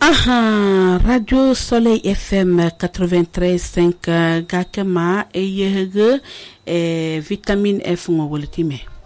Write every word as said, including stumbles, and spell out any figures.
Aha, Radio Soleil F M quatre-vingt-treize virgule cinq Gakema et Yehege et Vitamine F ngolitime.